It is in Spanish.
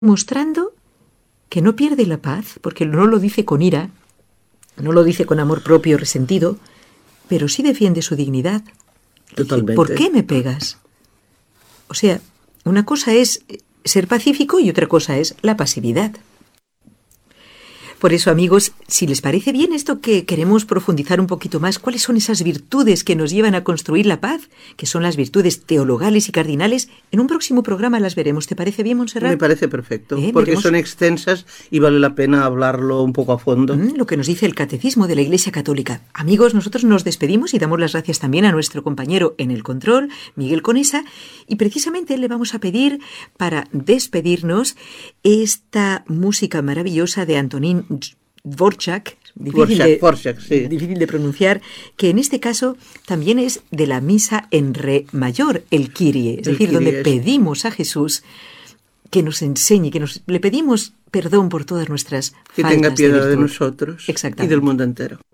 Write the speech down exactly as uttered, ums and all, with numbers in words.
mostrando que no pierde la paz, porque no lo dice con ira, no lo dice con amor propio resentido, pero sí defiende su dignidad. Totalmente. Dice, ¿por qué me pegas? O sea, una cosa es ser pacífico y otra cosa es la pasividad. Por eso, amigos, si les parece bien esto que queremos profundizar un poquito más, ¿cuáles son esas virtudes que nos llevan a construir la paz? Que son las virtudes teologales y cardinales. En un próximo programa las veremos. ¿Te parece bien, Montserrat? Me parece perfecto, ¿Eh? porque Veremos... son extensas y vale la pena hablarlo un poco a fondo. Mm, lo que nos dice el Catecismo de la Iglesia Católica. Amigos, nosotros nos despedimos y damos las gracias también a nuestro compañero en el control, Miguel Conesa, y precisamente le vamos a pedir, para despedirnos, esta música maravillosa de Antonín Dvorak, difícil, Dvorak, de, Dvorak, sí. difícil de pronunciar, que en este caso también es de la misa en re mayor, el Kyrie, es el decir, Kyrie donde es... pedimos a Jesús que nos enseñe, que nos le pedimos perdón por todas nuestras que faltas tenga piedad de, de nosotros y del mundo entero.